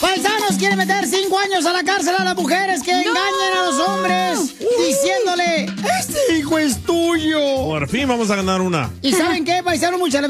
Paisanos quieren meter 5 años a la cárcel a las mujeres que engañen a los hombres diciéndole, este hijo es tuyo. Por fin vamos a ganar una. ¿Y saben qué, paisano? Muchas